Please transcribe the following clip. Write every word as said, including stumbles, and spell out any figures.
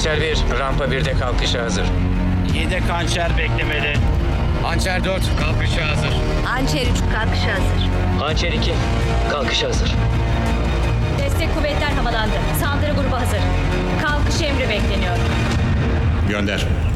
Hançer bir, rampa birde kalkışa hazır. Yedek hançer beklemeli. Hançer dört, kalkışa hazır. Hançer üç kalkışa hazır. Hançer iki, kalkışa hazır. Destek kuvvetler havalandı. Saldırı grubu hazır. Kalkış emri bekleniyor. Gönder.